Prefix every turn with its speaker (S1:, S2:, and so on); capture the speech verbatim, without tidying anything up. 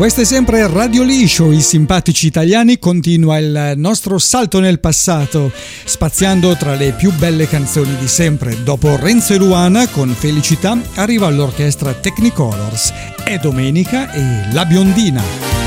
S1: Questo è sempre Radio Liscio, i simpatici italiani. Continua il nostro salto nel passato, spaziando tra le più belle canzoni di sempre. Dopo Renzo e Luana con Felicità arriva l'orchestra Technicolors, È domenica e La Biondina.